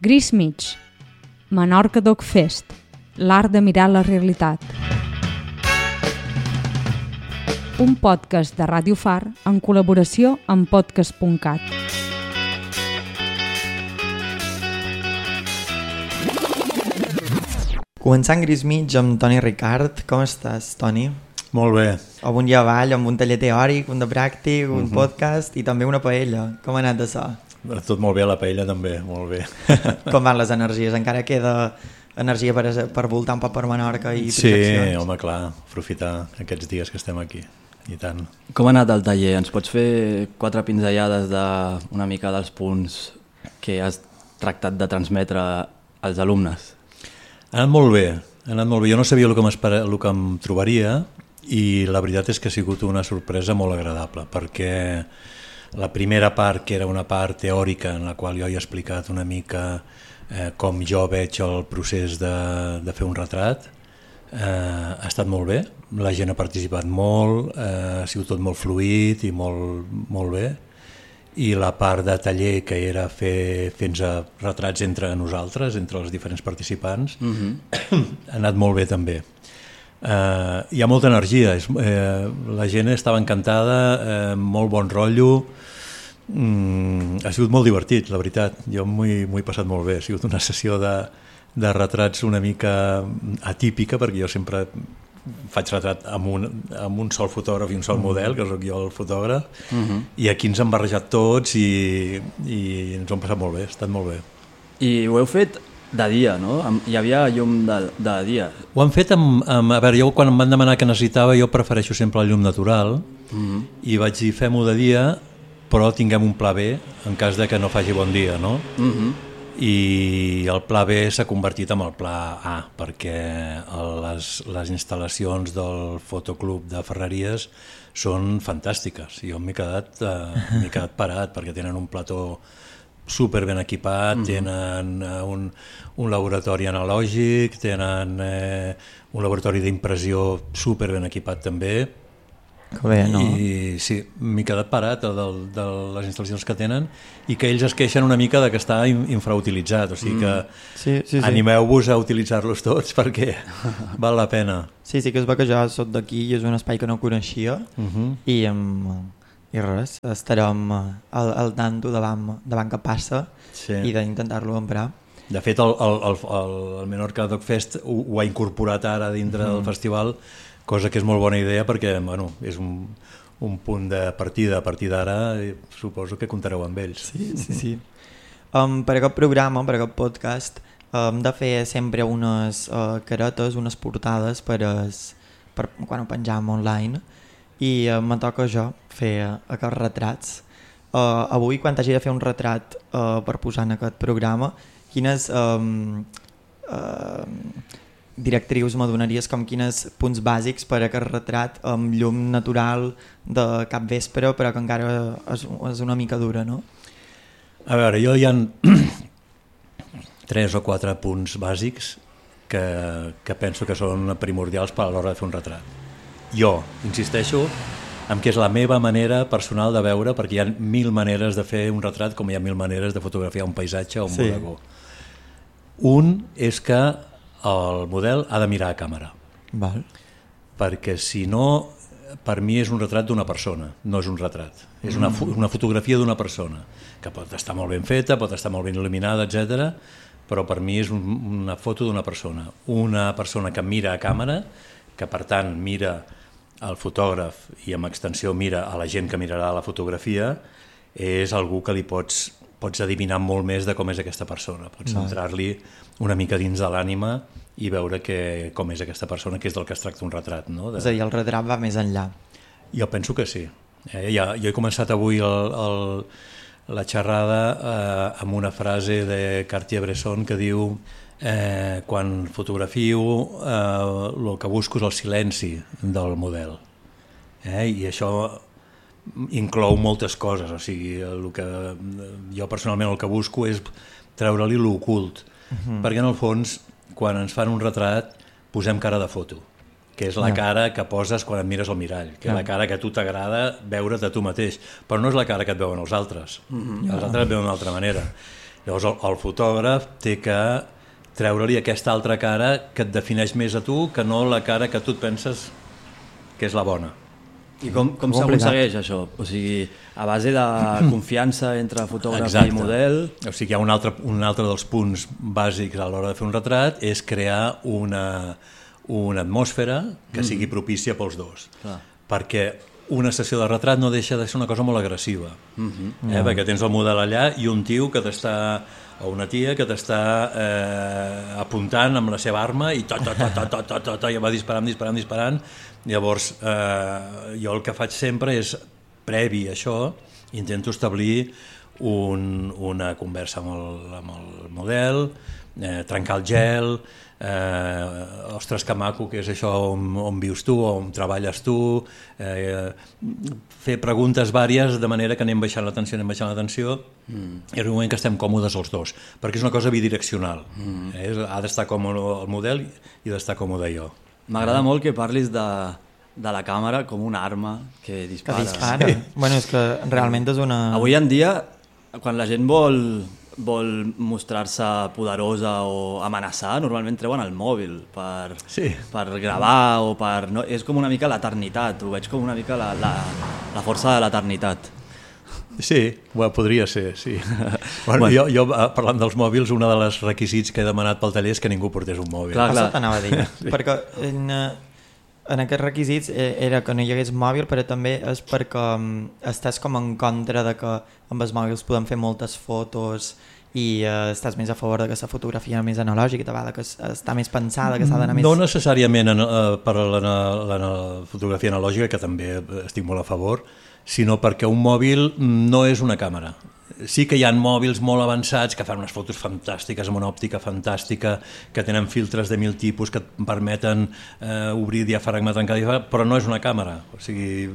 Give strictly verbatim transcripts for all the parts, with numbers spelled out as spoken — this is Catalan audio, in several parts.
Gris mig, Menorca Dog Fest, l'art de mirar la realitat. Un podcast de Ràdio Far en col·laboració amb podcast punt cat. Començant Gris mig amb Toni Ricard. Com estàs, Toni? Molt bé. Amb un llevall, amb un taller teòric, un de pràctic, un uh-huh. podcast i també una paella. Com ha anat això? Tot molt bé, la paella també, molt bé. Com van les energies? Encara queda energia per, per voltar un poc per Menorca i sí, projeccions? Sí, home, clar, aprofitar aquests dies que estem aquí, i tant. Com ha anat el taller? Ens pots fer quatre pinzellades d'una mica dels punts que has tractat de transmetre als alumnes? Ha anat molt bé, ha anat molt bé. Jo no sabia el que, el que em trobaria i la veritat és que ha sigut una sorpresa molt agradable, perquè la primera part, que era una part teòrica en la qual jo he explicat una mica eh, com jo veig el procés de, de fer un retrat, eh, ha estat molt bé, la gent ha participat molt, eh, ha sigut tot molt fluid i molt, molt bé, i la part de taller que era fer fins a retrats entre nosaltres, entre els diferents participants, mm-hmm. ha anat molt bé també. Uh, hi ha molta energia, és, eh, la gent estava encantada, eh, molt bon rotllo, mm, ha sigut molt divertit, la veritat, jo m'ho he, m'ho he passat molt bé, ha sigut una sessió de, de retrats una mica atípica, perquè jo sempre faig retrat amb un, amb un sol fotògraf i un sol model, que soc jo el fotògraf, uh-huh. i aquí ens han barrejat tots i, i ens ho hem passat molt bé, ha estat molt bé. I ho heu fet de dia, no? Hi havia llum de, de dia. Ho han fet amb, amb... A veure, jo quan em van demanar que necessitava, jo prefereixo sempre la llum natural, mm-hmm. i vaig dir, fem-ho de dia, però tinguem un pla B en cas de que no faci bon dia, no? Mm-hmm. I el pla B s'ha convertit en el pla A, perquè les, les instal·lacions del fotoclub de Ferreries són fantàstiques. Jo m'he quedat, eh, m'he quedat parat, perquè tenen un plató super ben equipat, mm-hmm. tenen un, un laboratori analògic, tenen eh, un laboratori d'impressió super ben equipat també. Que bé, no? I sí, m'he quedat parat de, de les instal·lacions que tenen i que ells es queixen una mica de que està infrautilitzat, o sigui que mm. sí, sí, sí. animeu-vos a utilitzar-los tots perquè val la pena. Sí, sí que es va que jo soc d'aquí i és un espai que no coneixia, uh-huh. i amb... I res, estarem al, al tanto davant, davant que passa, sí. i d'intentar-lo emprar. De fet, el, el, el, el Menorca Dog Fest ho, ho ha incorporat ara dintre mm. del festival, cosa que és molt bona idea perquè bueno, és un, un punt de partida. A partir d'ara suposo que comptareu amb ells. Sí, sí, sí. Um, per aquest programa, per aquest podcast, hem um, de fer sempre unes uh, caretes, unes portades per, es, per quan ho penjam online, i uh, me toca jo fer uh, aquests retrats. Uh, avui, quan hagi de fer un retrat uh, per posar en aquest programa, quines um, uh, directrius me donaries, com quins punts bàsics per a aquest retrat amb llum natural de cap vespre, però que encara és, és una mica dura, no? A veure, jo hi ha tres o quatre punts bàsics que, que penso que són primordials per a l'hora de fer un retrat. Jo insisteixo en que és la meva manera personal de veure, perquè hi ha mil maneres de fer un retrat com hi ha mil maneres de fotografiar un paisatge o un sí. bodegó. Un és que el model ha de mirar a càmera. Val. Perquè si no, per mi és un retrat d'una persona, no és un retrat. És una, fo- una fotografia d'una persona, que pot estar molt ben feta, pot estar molt ben il·luminada, etcètera, però per mi és un, una foto d'una persona. Una persona que mira a càmera, que per tant mira el fotògraf i amb extensió mira a la gent que mirarà la fotografia, és algú que li pots, pots adivinar molt més de com és aquesta persona. Pots entrar-li una mica dins de l'ànima i veure que, com és aquesta persona, que és del que es tracta un retrat. No? De... És a dir, el retrat va més enllà. Jo penso que sí. Eh, ja, jo he començat avui el, el, la xerrada eh, amb una frase de Cartier-Bresson que diu Eh, quan fotografio eh, el que busco és el silenci del model, eh? I això inclou moltes coses, o sigui, el que, jo personalment el que busco és treure-li l'ocult, uh-huh. perquè en el fons quan ens fan un retrat posem cara de foto, que és la yeah. cara que poses quan et mires al mirall, que yeah. és la cara que a tu t'agrada veure't a tu mateix, però no és la cara que et veuen els altres, mm-hmm. els altres et veuen d'una altra manera. Llavors el, el fotògraf té que treure-li aquesta altra cara que et defineix més a tu que no la cara que tu et penses que és la bona. I com, com s'aconsegueix això? O sigui, a base de confiança entre fotògraf Exacte. i model... O sigui, hi ha un altre, un altre dels punts bàsics a l'hora de fer un retrat, és crear una, una atmosfera que sigui propícia pels dos. Clar. Perquè una sessió de retrat no deixa de ser una cosa molt agressiva. Mm-hmm. eh? Perquè tens el model allà i un tio que t'està... o una tia que t'està eh, apuntant amb la seva arma i tot, tot, tot, tot, tot, tot, tot, i va disparant, disparant, disparant. Llavors, eh, jo el que faig sempre és, previ a això, intento establir un, una conversa amb el, amb el model, eh, trencar el gel, eh, ostres, que maco, que és això on, on vius tu, on treballes tu, eh, fer preguntes vàries de manera que anem baixant la tensió, anem baixant la tensió, mm. i en un moment que estem còmodes els dos, perquè és una cosa bidireccional, mm. eh, ha d'estar còmode el model i ha d'estar còmode jo. M'agrada molt que parlis de, de la càmera com una arma que dispara. Que dispara. Sí. Bueno, és que realment és una... Avui en dia, quan la gent vol, vol mostrar-se poderosa o amenaçar, normalment treuen el mòbil per, sí. per gravar o per... No, és com una mica l'eternitat, ho veig com una mica la, la, la força de l'eternitat. Sí, bueno, podria ser, sí. Bueno, bueno. Jo, jo, parlant dels mòbils, un dels requisits que he demanat pel taller és que ningú portés un mòbil. Clar, clar. Això t'anava a dir, sí. Perquè en, en aquests requisits era que no hi hagués mòbil, però també és perquè estàs com en contra de que amb els mòbils podem fer moltes fotos i eh, estàs més a favor de que la fotografia més analògica, de vegades que està més pensada, que s'ha d'anar més... No necessàriament en, uh, per la, la, la, la fotografia analògica, que també estic molt a favor, sinó perquè un mòbil no és una càmera. Sí que hi ha mòbils molt avançats que fan unes fotos fantàstiques amb una òptica fantàstica, que tenen filtres de mil tipus que et permeten eh, obrir diafragma, tancar diafragma, però no és una càmera. O sigui,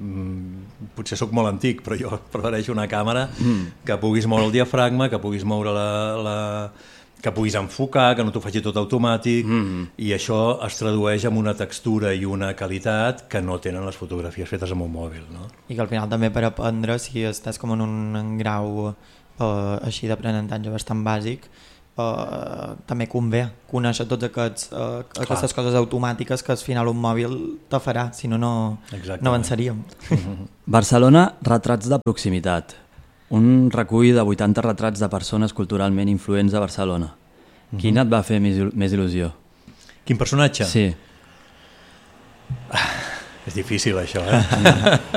mm, potser sóc molt antic, però jo prefereixo una càmera mm. que puguis moure el diafragma, que puguis moure la... la que puguis enfocar, que no t'ho faci tot automàtic, mm-hmm. i això es tradueix en una textura i una qualitat que no tenen les fotografies fetes amb un mòbil. No? I que al final també per aprendre, si estàs com en un grau eh, així d'aprenentatge bastant bàsic, eh, també convé conèixer tots aquests, eh, aquestes coses automàtiques que al final un mòbil te farà, si no, no, no avançaríem. Mm-hmm. Barcelona, retrats de proximitat. Un recull de vuitanta retrats de persones culturalment influents a Barcelona. Mm-hmm. Quin et va fer més, més il·lusió? Quin personatge? Sí. Ah, és difícil això, eh?